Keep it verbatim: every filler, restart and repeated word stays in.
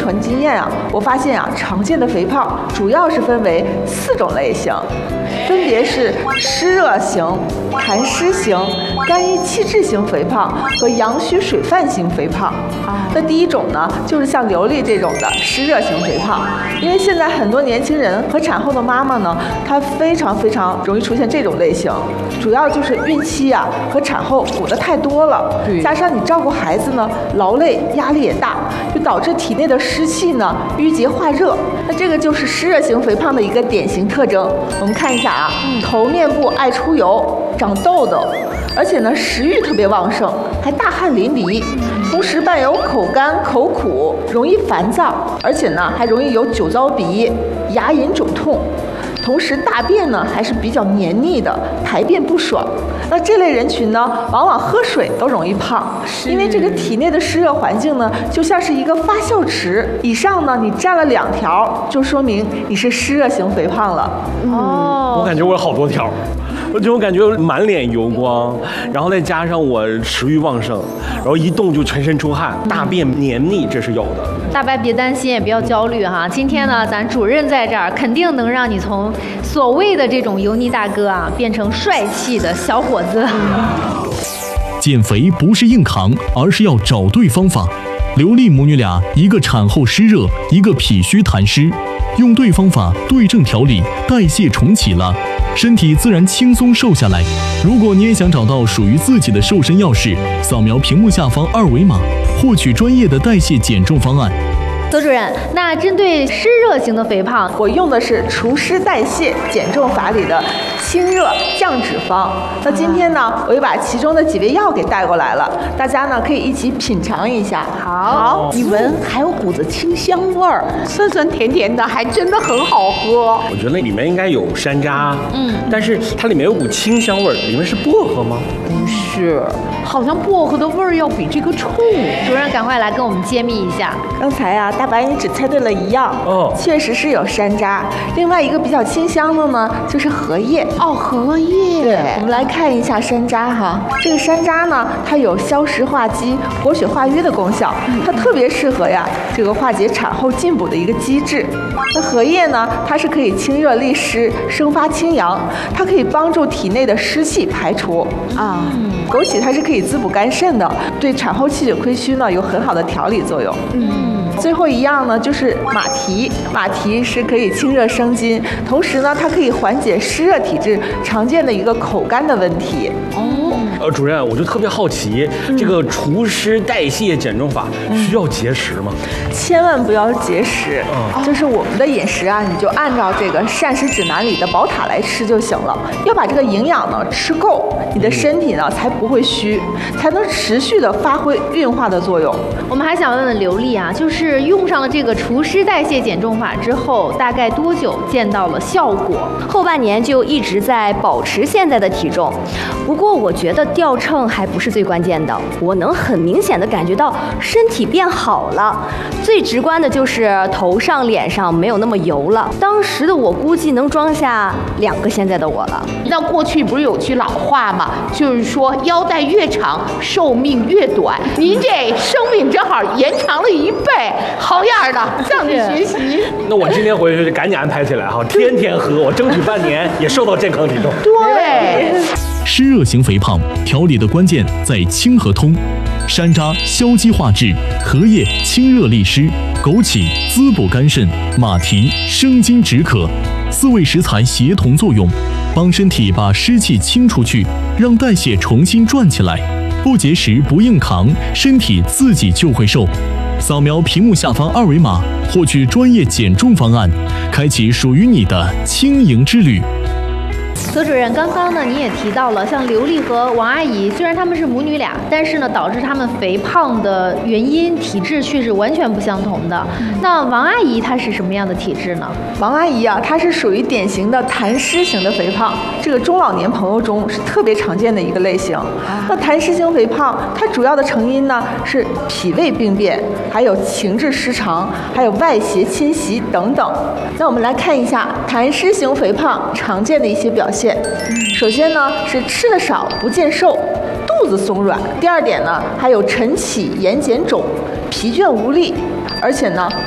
程经验啊，我发现啊，常见的肥胖主要是分为四种类型，分别是湿热型、痰湿型、肝郁气滞型肥胖和阳虚水泛型肥胖。那第一种呢，就是像刘丽这种的湿热型肥胖，因为现在很多年轻人和产后的妈妈呢，她非常非常容易出现这种类型，主要就是孕期啊和产后补的太多了，加上你照顾孩子呢，劳累压力也大，就导致体内的湿气呢淤结化热。那这个就是湿热型肥胖的一个典型特征。我们看一下啊，头面部爱出油、长痘痘，而且呢食欲特别旺盛，还大汗淋漓，同时伴有口干口苦，容易烦躁，而且呢还容易有酒糟鼻、牙龈肿痛。同时大便呢还是比较黏腻的，排便不爽。那这类人群呢，往往喝水都容易胖，因为这个体内的湿热环境呢，就像是一个发酵池。以上呢，你占了两条，就说明你是湿热型肥胖了。 哦，我感觉我有好多条。我就感觉满脸油光，然后再加上我食欲旺盛，然后一动就全身出汗，大便黏腻，这是有的。 大白别担心，也不要焦虑哈。今天呢，咱主任在这儿，肯定能让你从所谓的这种油腻大哥啊，变成帅气的小伙子。 减肥不是硬扛，而是要找对方法。刘丽母女俩，一个产后湿热，一个脾虚痰湿，用对方法，对症调理，代谢重启了，身体自然轻松瘦下来。如果你也想找到属于自己的瘦身钥匙，扫描屏幕下方二维码，获取专业的代谢减重方案。 邹主任，那针对湿热型的肥胖， 我用的是除湿代谢减重法里的清热降脂方。那今天呢，我又把其中的几味药给带过来了，大家呢可以一起品尝一下。 好，一闻还有股子清香味儿，酸酸甜甜的，还真的很好喝。 我觉得那里面应该有山楂，嗯，但是它里面有股清香味儿，里面是薄荷吗？ 不是，好像薄荷的味儿要比这个冲。 主任赶快来跟我们揭秘一下。 刚才啊，大白你只猜对了一样，哦，确实是有山楂。另外一个比较清香的呢，就是荷叶。 哦，荷叶。 对，我们来看一下山楂哈。这个山楂呢，它有消食化积、活血化瘀的功效，它特别适合呀这个化解产后进补的一个机制。那荷叶呢，它是可以清热利湿、生发清阳，它可以帮助体内的湿气排除啊。枸杞它是可以滋补肝肾的，对产后气血亏虚呢有很好的调理作用。嗯。最后一样呢，就是马蹄。马蹄是可以清热生津，同时呢，它可以缓解湿热体质常见的一个口干的问题。 哦，呃，主任，我就特别好奇，嗯、这个除湿代谢减重法需要节食吗？ 千万不要节食，嗯、就是我们的饮食啊，你就按照这个膳食指南里的宝塔来吃就行了。要把这个营养呢吃够，你的身体呢才不会虚，才能持续的发挥运化的作用。 我们还想问问刘丽啊，就是用上了这个除湿代谢减重法之后，大概多久见到了效果？ 后半年就一直在保持现在的体重，不过我觉得掉秤还不是最关键的，我能很明显的感觉到身体变好了。最直观的就是头上脸上没有那么油了，当时的我估计能装下两个现在的我了。 那过去不是有句老话吗？就是说腰带越长寿命越短，您这生命正好延长了一倍，好样的，向你学习。 那我今天回去就赶紧安排起来哈，天天喝，我争取半年也瘦到健康体重。 对， 湿热型肥胖调理的关键在清和通，山楂消积化滞，荷叶清热利湿，枸杞滋补肝肾，马蹄生津止渴，四味食材协同作用，帮身体把湿气清出去，让代谢重新转起来。不节食不硬扛，身体自己就会瘦。扫描屏幕下方二维码，获取专业减重方案，开启属于你的轻盈之旅。 邹主任，刚刚呢，你也提到了，像刘丽和王阿姨，虽然她们是母女俩，但是呢，导致她们肥胖的原因、体质却是完全不相同的。那王阿姨她是什么样的体质呢？ 王阿姨啊，她是属于典型的痰湿型的肥胖，这个中老年朋友中是特别常见的一个类型。那痰湿型肥胖，它主要的成因呢是脾胃病变，还有情志失常，还有外邪侵袭等等。那我们来看一下痰湿型肥胖常见的一些表现。首先呢是吃的少不见瘦，肚子松软。第二点呢还有晨起眼睑肿，疲倦无力，而且呢